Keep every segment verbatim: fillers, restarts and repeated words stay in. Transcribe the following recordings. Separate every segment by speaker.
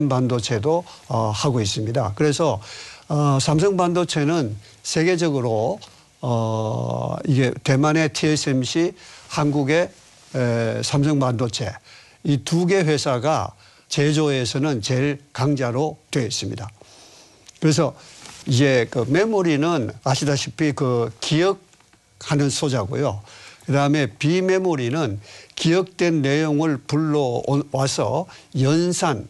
Speaker 1: 반도체도 어, 하고 있습니다. 그래서 어, 삼성 반도체는 세계적으로 어, 이게 대만의 티에스엠씨, 한국의 에, 삼성 반도체 이 두 개 회사가 제조에서는 제일 강자로 되어 있습니다. 그래서 이제 그 메모리는 아시다시피 그 기억하는 소자고요. 그 다음에 비메모리는 기억된 내용을 불러와서 연산,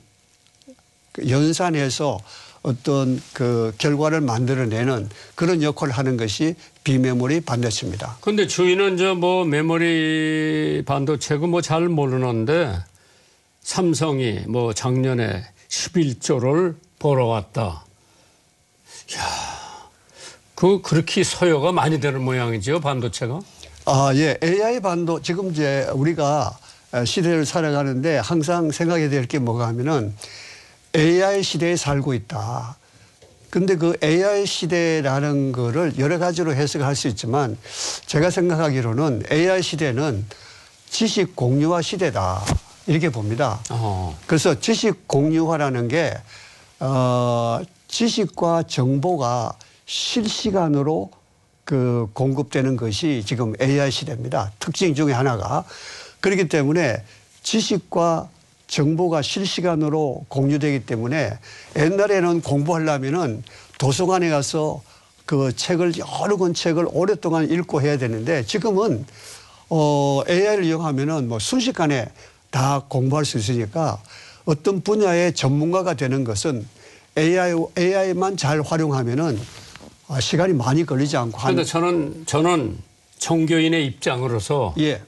Speaker 1: 연산해서 어떤 그 결과를 만들어내는 그런 역할을 하는 것이 비메모리 반도체입니다.
Speaker 2: 그런데 주인은 저 뭐 메모리 반도체고 뭐 잘 모르는데 삼성이 뭐 작년에 십일 조를 벌어왔다. 이야, 그 그렇게 소요가 많이 되는 모양이죠, 반도체가?
Speaker 1: 아, 예. 에이아이 반도 지금 이제 우리가 시대를 살아가는데 항상 생각해야 될 게 뭐가 하면은 에이아이 시대에 살고 있다. 근데 그 에이아이 시대라는 거를 여러 가지로 해석할 수 있지만 제가 생각하기로는 에이아이 시대는 지식 공유화 시대다. 이렇게 봅니다. 어. 그래서 지식 공유화라는 게, 어, 지식과 정보가 실시간으로 그 공급되는 것이 지금 에이아이 시대입니다. 특징 중에 하나가. 그렇기 때문에 지식과 정보가 실시간으로 공유되기 때문에 옛날에는 공부하려면은 도서관에 가서 그 책을 여러 권 책을 오랫동안 읽고 해야 되는데 지금은 어 에이아이를 이용하면은 뭐 순식간에 다 공부할 수 있으니까 어떤 분야의 전문가가 되는 것은 에이아이, 에이아이만 잘 활용하면은 시간이 많이 걸리지 않고.
Speaker 2: 그런데 저는 저는 종교인의 입장으로서 예.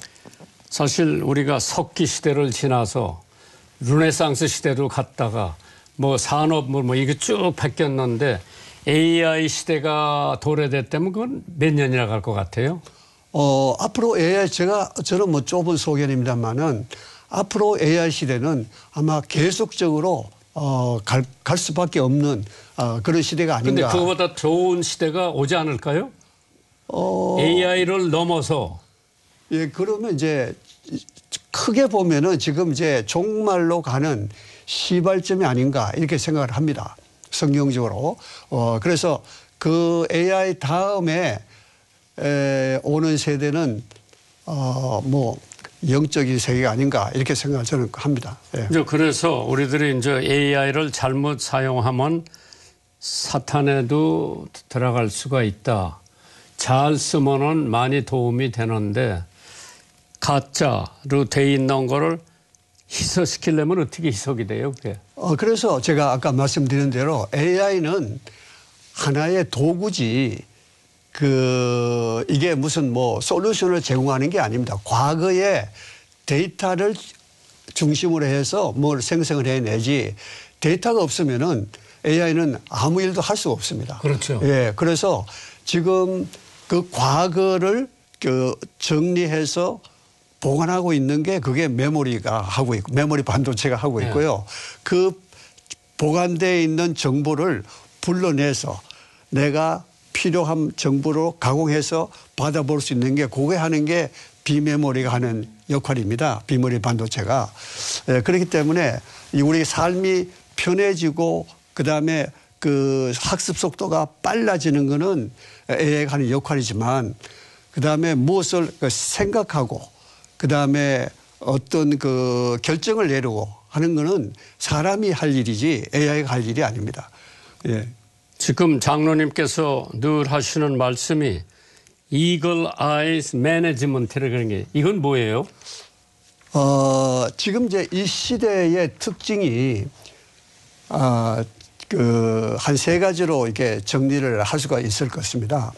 Speaker 2: 사실 우리가 석기 시대를 지나서 르네상스 시대로 갔다가 뭐 산업 뭐, 뭐 이게 쭉 바뀌었는데 에이아이 시대가 도래됐다면 그건 몇 년이나 갈 것 같아요?
Speaker 1: 어, 앞으로 에이아이 제가 저는 뭐 좁은 소견입니다만은 앞으로 에이아이 시대는 아마 계속적으로 어, 갈, 갈 수밖에 없는 어, 그런 시대가 아닌가.
Speaker 2: 그런데 그거보다 좋은 시대가 오지 않을까요? 어... 에이아이를 넘어서.
Speaker 1: 예, 그러면 이제 크게 보면은 지금 이제 종말로 가는 시발점이 아닌가 이렇게 생각을 합니다. 성경적으로. 어, 그래서 그 에이아이 다음에 에, 오는 세대는 어, 뭐 영적인 세계가 아닌가 이렇게 생각을 저는 합니다. 예.
Speaker 2: 그래서 우리들이 이제 에이아이를 잘못 사용하면 사탄에도 들어갈 수가 있다. 잘 쓰면은 많이 도움이 되는데 가짜로 돼 있는 거를 희석시키려면 어떻게 희석이 돼요, 그게?
Speaker 1: 어, 그래서 제가 아까 말씀드린 대로 에이아이는 하나의 도구지 그 이게 무슨 뭐 솔루션을 제공하는 게 아닙니다. 과거에 데이터를 중심으로 해서 뭘 생성을 해내지 데이터가 없으면은 에이아이는 아무 일도 할 수가 없습니다.
Speaker 2: 그렇죠.
Speaker 1: 예, 그래서 지금 그 과거를 그 정리해서 보관하고 있는 게 그게 메모리가 하고 있고 메모리 반도체가 하고 있고요. 네. 그 보관되어 있는 정보를 불러내서 내가 필요한 정보로 가공해서 받아볼 수 있는 게 그게 하는 게 비메모리가 하는 역할입니다. 비메모리 반도체가. 예, 그렇기 때문에 우리 삶이 편해지고 그다음에 그 학습 속도가 빨라지는 거는 에이아이가 하는 역할이지만 그다음에 무엇을 생각하고 그다음에 어떤 그 결정을 내리고 하는 거는 사람이 할 일이지 에이아이가 할 일이 아닙니다. 예.
Speaker 2: 지금 장로님께서 늘 하시는 말씀이 Eagle Eyes Management라는 그런 게 이건 뭐예요?
Speaker 1: 어, 지금 이제 이 시대의 특징이 아, 그 한 세 가지로 이렇게 정리를 할 수가 있을 것입니다.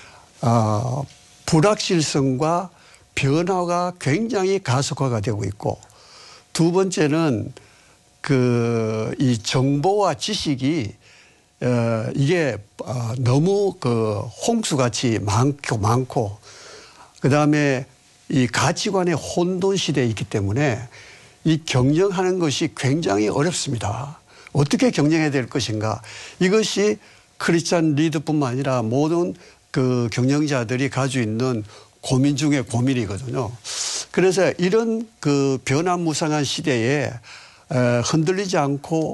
Speaker 1: 어, 불확실성과 변화가 굉장히 가속화가 되고 있고 두 번째는 그 이 정보와 지식이 어, 이게 어, 너무 그 홍수같이 많고 많고 그다음에 이 가치관의 혼돈 시대에 있기 때문에 이 경영하는 것이 굉장히 어렵습니다. 어떻게 경영해야 될 것인가. 이것이 크리스찬 리더뿐만 아니라 모든 그 경영자들이 가지고 있는 고민 중에 고민이거든요. 그래서 이런 그 변화무쌍한 시대에 흔들리지 않고